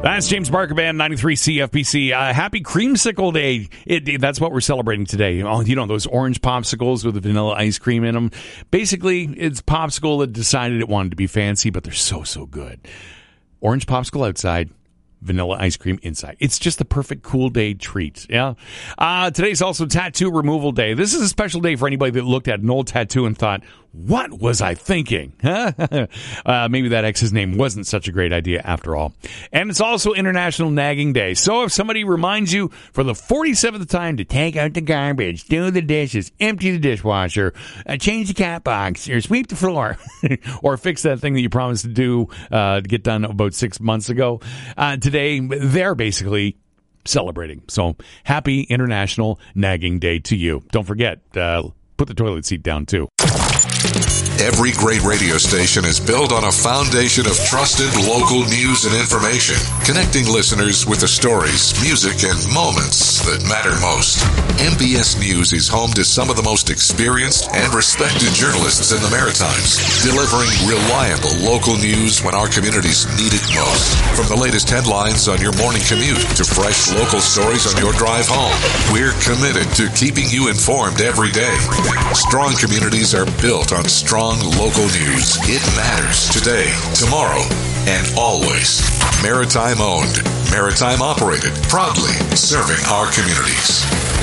That's James Barker Band, 93 CFPC. Happy Creamsicle Day. That's what we're celebrating today. Oh, you know, those orange popsicles with the vanilla ice cream in them. Basically, it's popsicle that decided it wanted to be fancy, but they're so, so good. Orange popsicle outside, vanilla ice cream inside. It's just the perfect cool day treat. Yeah. Today's also Tattoo Removal Day. This is a special day for anybody that looked at an old tattoo and thought, what was I thinking? Maybe that ex's name wasn't such a great idea after all. And it's also International Nagging Day. So if somebody reminds you for the 47th time to take out the garbage, do the dishes, empty the dishwasher, change the cat box, or sweep the floor, or fix that thing that you promised to do to get done about 6 months ago, today they're basically celebrating. So happy International Nagging Day to you. Don't forget, put the toilet seat down too. Every great radio station is built on a foundation of trusted local news and information, connecting listeners with the stories, music, and moments that matter most. MBS News is home to some of the most experienced and respected journalists in the Maritimes, delivering reliable local news when our communities need it most. From the latest headlines on your morning commute to fresh local stories on your drive home, we're committed to keeping you informed every day. Strong communities are built on strong local news. It matters today, tomorrow, and always. Maritime owned, maritime operated, proudly serving our communities.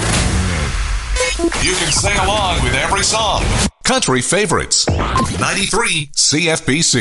You can sing along with every song. Country favorites. 93 CFPC.